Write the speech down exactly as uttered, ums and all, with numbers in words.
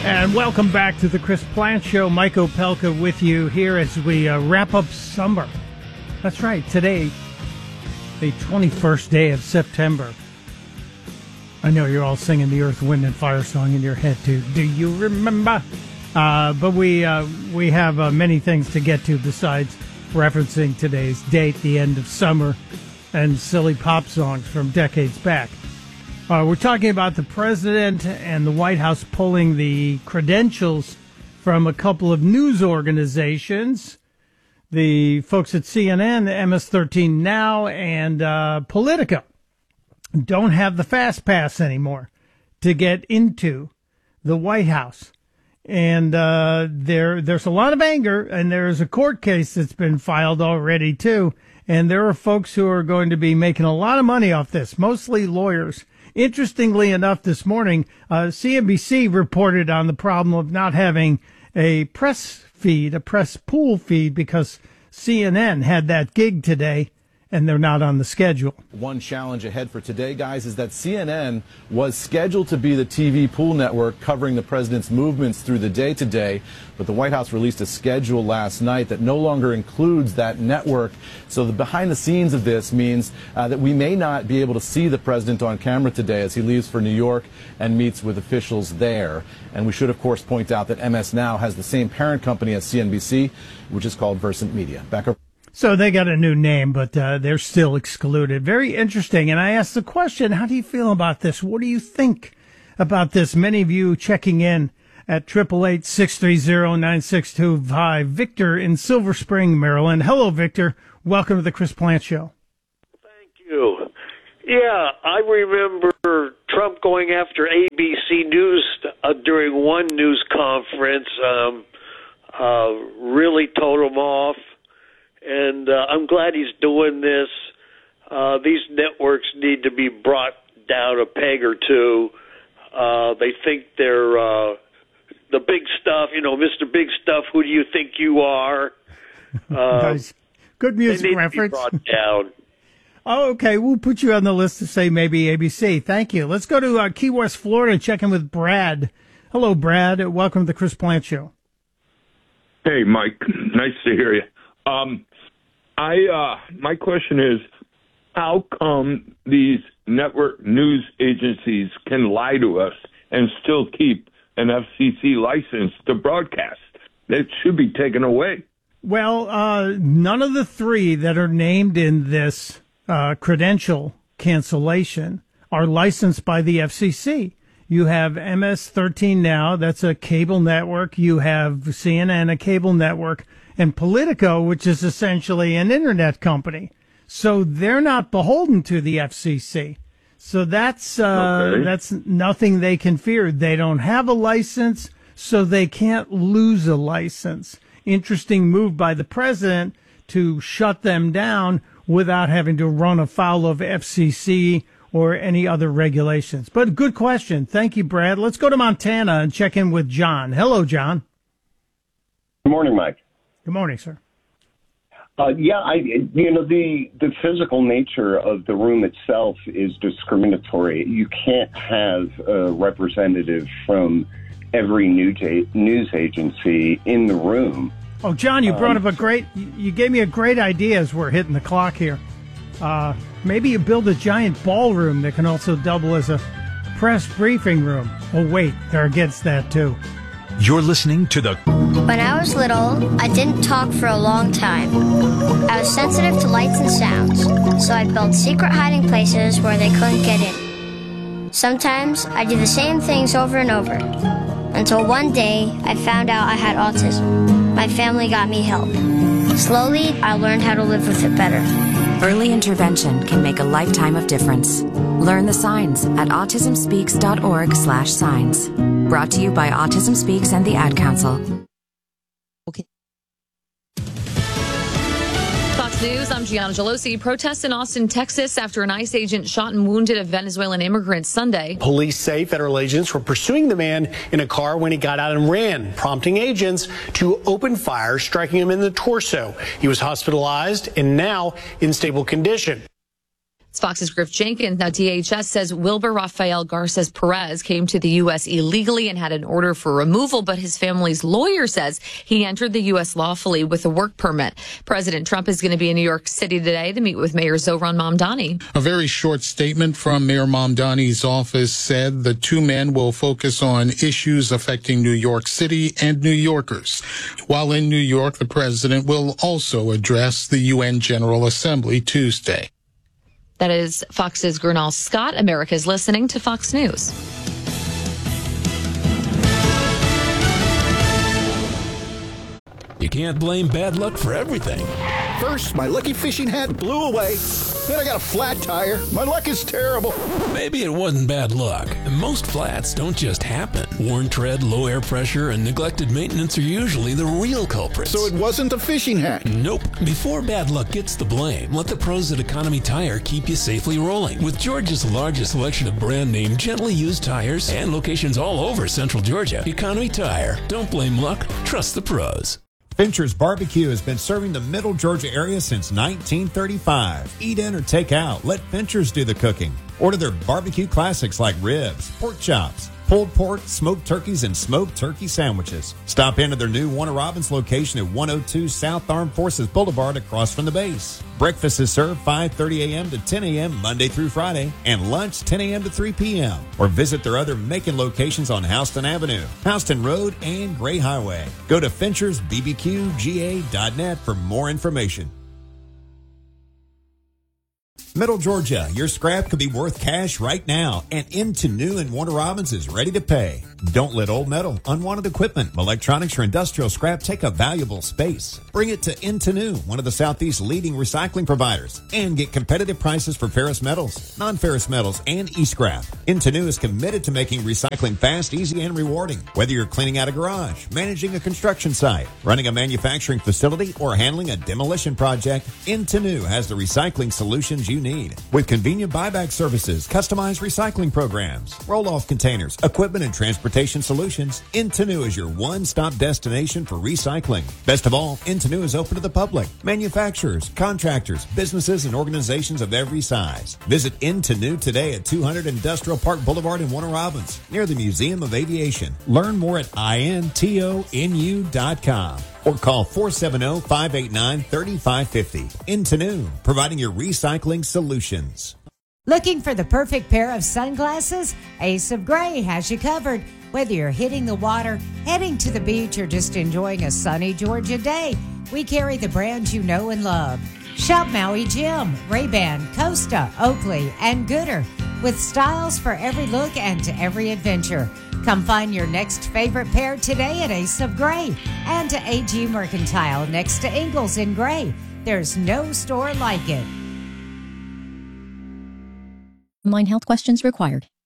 And welcome back to the Chris Plante Show. Mike Opelka with you here as we uh, wrap up summer. That's right, today, the twenty-first day of September. I know you're all singing the Earth, Wind, and Fire song in your head, too. Do you remember? Uh, but we uh, we have uh, many things to get to besides referencing today's date, the end of summer, and silly pop songs from decades back. Uh, we're talking about the president and the White House pulling the credentials from a couple of news organizations. The folks at C N N, M S thirteen Now, and uh, Politico don't have the fast pass anymore to get into the White House. And uh, there, there's a lot of anger, and there's a court case that's been filed already, too. And there are folks who are going to be making a lot of money off this, mostly lawyers. Interestingly enough, this morning, uh, C N B C reported on the problem of not having a press feed, a press pool feed, because C N N had that gig today, and they're not on the schedule. One challenge ahead for today, guys, is that C N N was scheduled to be the T V pool network covering the president's movements through the day today, but the White House released a schedule last night that no longer includes that network. So the behind the scenes of this means uh, that we may not be able to see the president on camera today as he leaves for New York and meets with officials there. And we should, of course, point out that M S Now has the same parent company as C N B C, which is called Versant Media. Back over. So they got a new name, but uh, they're still excluded. Very interesting. And I asked the question, how do you feel about this? What do you think about this? Many of you checking in at eight eight eight, six three zero, nine six two five. Victor in Silver Spring, Maryland. Hello, Victor. Welcome to the Chris Plante Show. Thank you. Yeah, I remember Trump going after A B C News uh, during one news conference, um, uh, really told them off. And uh, I'm glad he's doing this. Uh, these networks need to be brought down a peg or two. Uh, they think they're uh, the big stuff, you know, Mister Big Stuff, who do you think you are? Uh, nice. Good music they need reference. To be brought down. Oh, okay. We'll put you on the list to say maybe A B C. Thank you. Let's go to uh, Key West, Florida, and check in with Brad. Hello, Brad. Welcome to the Chris Plante Show. Hey, Mike. Nice to hear you. Um, I uh, my question is, how come these network news agencies can lie to us and still keep an F C C license to broadcast? It should be taken away. Well, uh, none of the three that are named in this uh, credential cancellation are licensed by the F C C. You have M S thirteen Now, that's a cable network. You have C N N, a cable network, and Politico, which is essentially an internet company. So they're not beholden to the F C C. So that's uh, okay. that's nothing they can fear. They don't have a license, so they can't lose a license. Interesting move by the president to shut them down without having to run afoul of F C C or any other regulations. But good question. Thank you, Brad. Let's go to Montana and check in with John. Hello, John. Good morning, Mike. Good morning, sir. Uh, yeah, I, you know, the, the physical nature of the room itself is discriminatory. You can't have a representative from every news, news agency in the room. Oh, John, you brought um, up a great, you gave me a great idea as we're hitting the clock here. Uh, maybe you build a giant ballroom that can also double as a press briefing room. Oh, wait, they're against that, too. You're listening to the... When I was little, I didn't talk for a long time. I was sensitive to lights and sounds, so I built secret hiding places where they couldn't get in. Sometimes I do the same things over and over, until one day I found out I had autism. My family got me help. Slowly, I learned how to live with it better. Early intervention can make a lifetime of difference. Learn the signs at autism speaks dot org slash signs. Brought to you by Autism Speaks and the Ad Council. Okay. Fox News, I'm Gianna Gelosi. Protests in Austin, Texas after an ICE agent shot and wounded a Venezuelan immigrant Sunday. Police say federal agents were pursuing the man in a car when he got out and ran, prompting agents to open fire, striking him in the torso. He was hospitalized and now in stable condition. It's Fox's Griff Jenkins. Now, D H S says Wilber Rafael Garces Perez came to the U S illegally and had an order for removal, but his family's lawyer says he entered the U S lawfully with a work permit. President Trump is going to be in New York City today to meet with Mayor Zohran Mamdani. A very short statement from Mayor Mamdani's office said the two men will focus on issues affecting New York City and New Yorkers. While in New York, the president will also address the U N General Assembly Tuesday. That is Fox's Gernal Scott. America's listening to Fox News. You can't blame bad luck for everything. First, my lucky fishing hat blew away. Then I got a flat tire. My luck is terrible. Maybe it wasn't bad luck. Most flats don't just happen. Worn tread, low air pressure, and neglected maintenance are usually the real culprits. So it wasn't the fishing hat? Nope. Before bad luck gets the blame, let the pros at Economy Tire keep you safely rolling. With Georgia's largest selection of brand name, gently used tires and locations all over Central Georgia, Economy Tire. Don't blame luck. Trust the pros. Fincher's Barbecue has been serving the Middle Georgia area since nineteen thirty-five. Eat in or take out. Let Fincher's do the cooking. Order their barbecue classics like ribs, pork chops, pulled pork, smoked turkeys, and smoked turkey sandwiches. Stop into their new Warner Robins location at one oh two South Armed Forces Boulevard across from the base. Breakfast is served five thirty a.m. to ten a.m. Monday through Friday, and lunch ten a.m. to three p.m. Or visit their other Macon locations on Houston Avenue, Houston Road, and Gray Highway. Go to Finchers B B Q G A dot net for more information. Middle Georgia, your scrap could be worth cash right now, and Into New and Warner Robins is ready to pay. Don't let old metal, unwanted equipment, electronics, or industrial scrap take up valuable space. Bring it to Into New, one of the Southeast's leading recycling providers, and get competitive prices for ferrous metals, non-ferrous metals, and e-scrap. Into New is committed to making recycling fast, easy, and rewarding. Whether you're cleaning out a garage, managing a construction site, running a manufacturing facility, or handling a demolition project, Into New has the recycling solutions you need. With convenient buyback services, customized recycling programs, roll-off containers, equipment, and transportation solutions, Into New is your one-stop destination for recycling. Best of all, Into New is open to the public, manufacturers, contractors, businesses, and organizations of every size. Visit Into New today at two hundred Industrial Park Boulevard in Warner Robins, near the Museum of Aviation. Learn more at intonu dot com. Or call four seven zero, five eight nine, three five five zero. Into New, providing your recycling solutions. Looking for the perfect pair of sunglasses? Ace of Gray has you covered. Whether you're hitting the water, heading to the beach, or just enjoying a sunny Georgia day, we carry the brands you know and love. Shop Maui Jim, Ray-Ban, Costa, Oakley, and Gooder, with styles for every look and to every adventure. Come find your next favorite pair today at Ace of Gray and to A G Mercantile next to Ingalls in Gray. There's no store like it. Online health questions required.